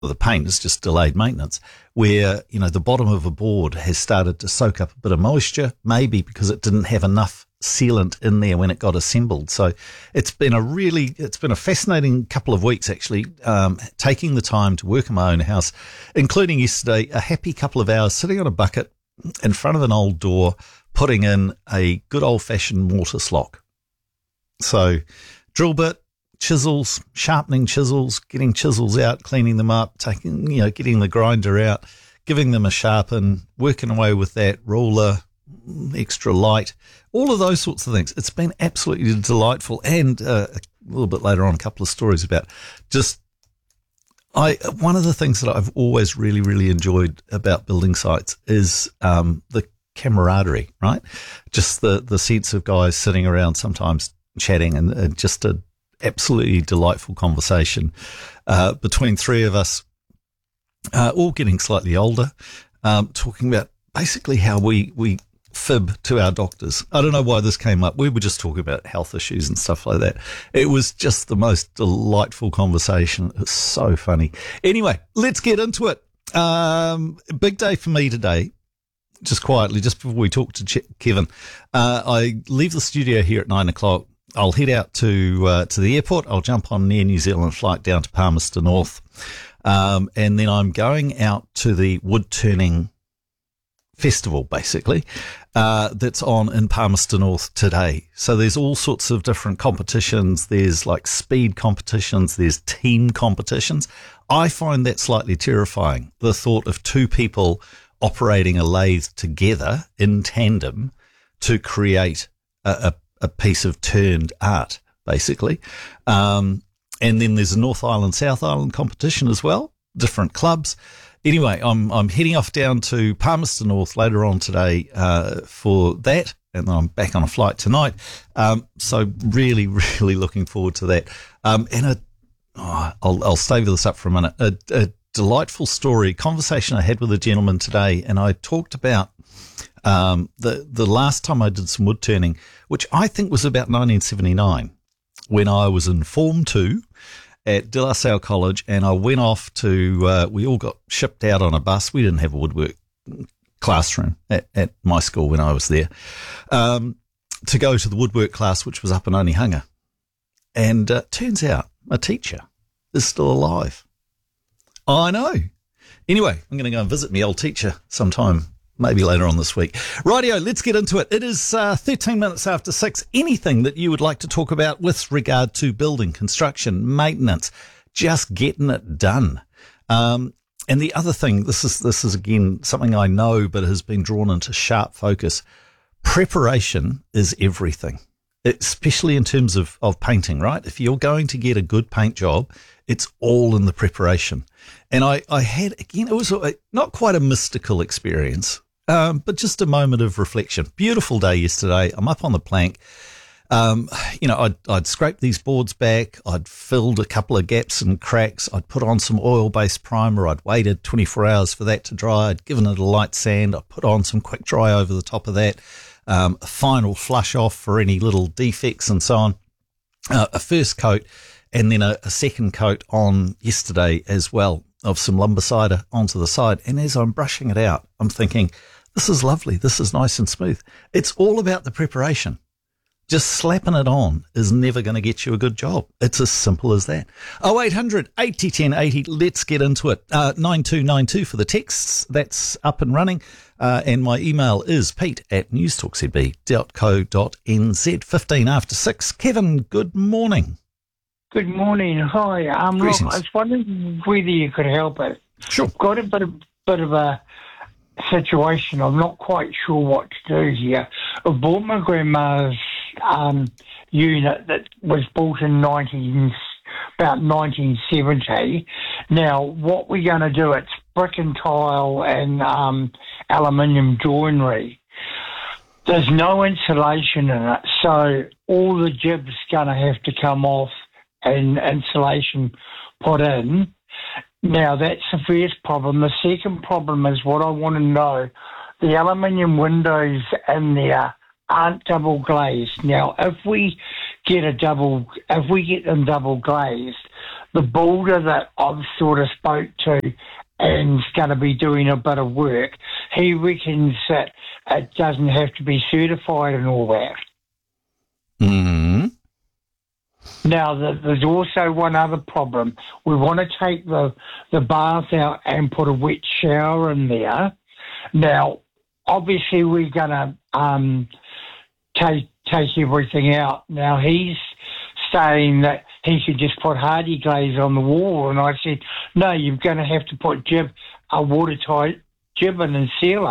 the paint is just delayed maintenance, where, the bottom of a board has started to soak up a bit of moisture, maybe because it didn't have enough sealant in there when it got assembled. So it's been a fascinating couple of weeks, actually, taking the time to work in my own house, including yesterday, a happy couple of hours sitting on a bucket in front of an old door, putting in a good old-fashioned mortise lock. So drill bit, chisels, sharpening chisels, getting chisels out, cleaning them up, getting the grinder out, giving them a sharpen, working away with that ruler, extra light, all of those sorts of things. It's been absolutely delightful. And a little bit later on, a couple of stories about one of the things that I've always really, really enjoyed about building sites is the camaraderie, right? Just the sense of guys sitting around sometimes chatting and just a absolutely delightful conversation between three of us, all getting slightly older, talking about basically how we fib to our doctors. I don't know why this came up. We were just talking about health issues and stuff like that. It was just the most delightful conversation. It was so funny. Anyway, let's get into it. Big day for me today. Just quietly, just before we talk to Kevin, I leave the studio here at 9:00. I'll head out to the airport. I'll jump on an Air New Zealand flight down to Palmerston North. And then I'm going out to the wood turning festival, basically, that's on in Palmerston North today. So there's all sorts of different competitions. There's like speed competitions. There's team competitions. I find that slightly terrifying, the thought of two people operating a lathe together in tandem to create a piece of turned art, basically. And then there's a North Island, South Island competition as well, different clubs. Anyway, I'm heading off down to Palmerston North later on today for that, and then I'm back on a flight tonight. So really, really looking forward to that. I'll stave this up for a minute. A delightful conversation I had with a gentleman today, and I talked about the last time I did some wood turning, which I think was about 1979, when I was in Form 2 at De La Salle College, and I went off to, we all got shipped out on a bus. We didn't have a woodwork classroom at my school when I was there, to go to the woodwork class, which was up in Onehunga. And turns out my teacher is still alive. I know. Anyway, I'm going to go and visit my old teacher sometime, maybe later on this week. Rightio, let's get into it. It is 13 minutes after 6. Anything that you would like to talk about with regard to building, construction, maintenance, just getting it done. And the other thing, this is again something I know but has been drawn into sharp focus. Preparation is everything, especially in terms of painting, right? If you're going to get a good paint job, it's all in the preparation. And I had, again, it was not quite a mystical experience, but just a moment of reflection. Beautiful day yesterday. I'm up on the plank. I'd scraped these boards back. I'd filled a couple of gaps and cracks. I'd put on some oil-based primer. I'd waited 24 hours for that to dry. I'd given it a light sand. I put on some quick dry over the top of that. A final flush off for any little defects and so on. A first coat, and then a second coat on yesterday as well of some Lumbercider onto the side. And as I'm brushing it out, I'm thinking, this is lovely. This is nice and smooth. It's all about the preparation. Just slapping it on is never going to get you a good job. It's as simple as that. 0800 80 10 80. Let's get into it. 9292 for the texts. That's up and running. And my email is pete@newstalkcb.co.nz. 15 after 6. Kevin, good morning. Good morning. Hi. Look, I was wondering whether you could help us. Sure. I've got a bit of a situation. I'm not quite sure what to do here. I bought my grandma's unit that was built in about 1970. Now, what we're going to do, it's brick and tile and aluminium joinery. There's no insulation in it, so all the jib's going to have to come off and insulation put in. Now, that's the first problem. The second problem is what I want to know. The aluminium windows in there aren't double glazed. Now, if we get them double glazed, the builder that I've sort of spoke to and's going to be doing a bit of work, he reckons that it doesn't have to be certified and all that. Mm-hmm. Now, there's also one other problem. We want to take the bath out and put a wet shower in there. Now, obviously, we're going to take everything out. Now, he's saying that he could just put hardy glaze on the wall, and I said, no, you're going to have to put a watertight jib in and seal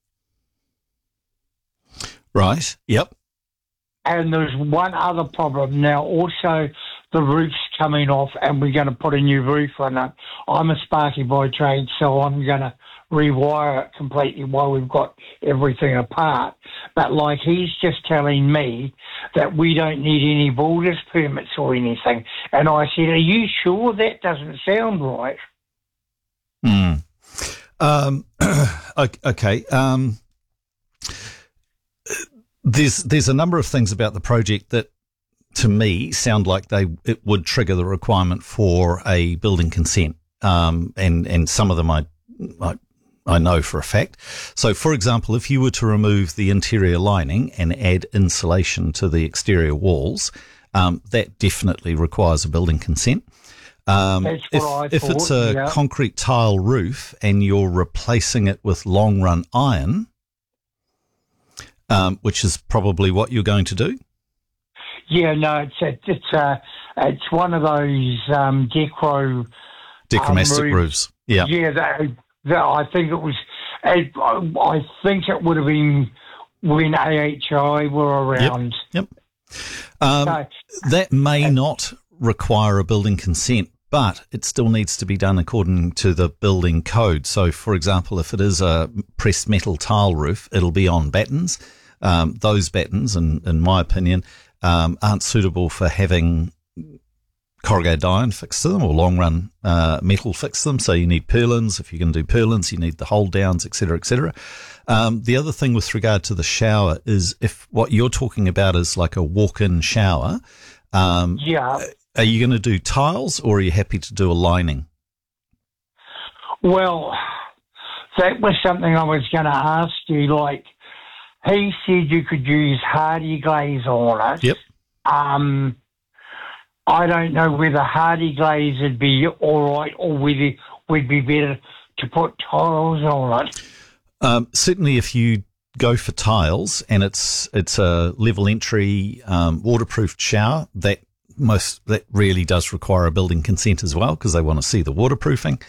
it. Right, yep. And there's one other problem. Now, also, the roof's coming off, and we're going to put a new roof on it. I'm a Sparky by trade, so I'm going to rewire it completely while we've got everything apart. But, like, he's just telling me that we don't need any builder's permits or anything. And I said, are you sure? That doesn't sound right. Okay. There's a number of things about the project that, to me, sound like it would trigger the requirement for a building consent, and some of them I know for a fact. So, for example, if you were to remove the interior lining and add insulation to the exterior walls, that definitely requires a building consent. If it's a concrete tile roof and you're replacing it with long run iron, which is probably what you're going to do. Yeah, no, it's one of those Decromastic roofs. Yeah, yeah. I think it was. I think it would have been when AHI were around. Yep. That may not require a building consent, but it still needs to be done according to the building code. So, for example, if it is a pressed metal tile roof, it'll be on battens. Those battens, in my opinion, aren't suitable for having corrugated iron fixed to them or long run metal fixed to them. So you need purlins. If you're going to do purlins, you need the hold downs, et cetera, et cetera. The other thing with regard to the shower is if what you're talking about is like a walk-in shower, yeah. Are you going to do tiles or are you happy to do a lining? Well, that was something I was going to ask you. Like, he said you could use hardy glaze on it. Yep. I don't know whether hardy glaze would be all right or whether it would be better to put tiles on it. Certainly if you go for tiles and it's a level entry waterproofed shower, that really does require a building consent as well because they want to see the waterproofing.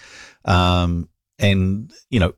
And, you know,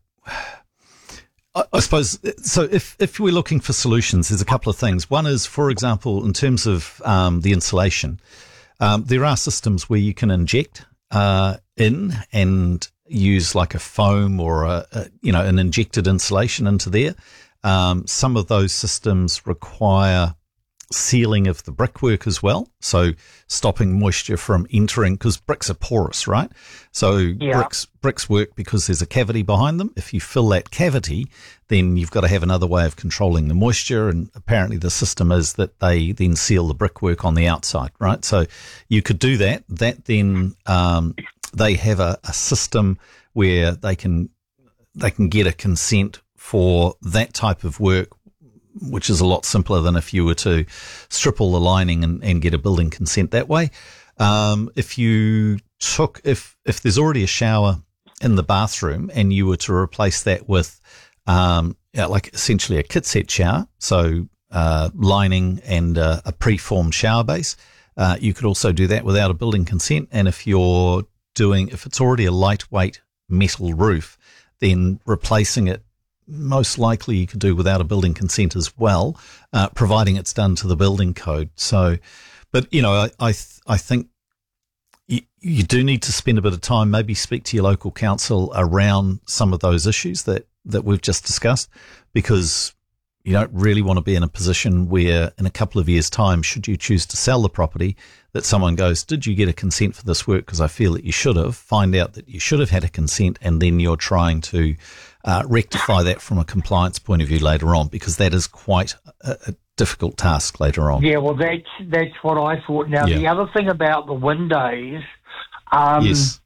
I suppose, so if we're looking for solutions, there's a couple of things. One is, for example, in terms of the insulation, there are systems where you can inject in and use like a foam or an injected insulation into there. Some of those systems require sealing of the brickwork as well, so stopping moisture from entering, because bricks are porous, right? So yeah. bricks work because there's a cavity behind them. If you fill that cavity, then you've got to have another way of controlling the moisture, and apparently the system is that they then seal the brickwork on the outside, right? So you could do that. That then they have a system where they can get a consent for that type of work, which is a lot simpler than if you were to strip all the lining and get a building consent that way. If there's already a shower in the bathroom and you were to replace that with like essentially a kit set shower, so lining and a preformed shower base, you could also do that without a building consent. And if it's already a lightweight metal roof, then replacing it most likely you could do without a building consent as well, providing it's done to the building code. So, but, you know, I think you do need to spend a bit of time, maybe speak to your local council around some of those issues that we've just discussed, because you don't really want to be in a position where in a couple of years' time, should you choose to sell the property, that someone goes, did you get a consent for this work? Because I feel that you should have. Find out that you should have had a consent, and then you're trying to rectify that from a compliance point of view later on, because that is quite a difficult task later on. Yeah, well, that's what I thought. Now, The other thing about the windows, Um, Yes.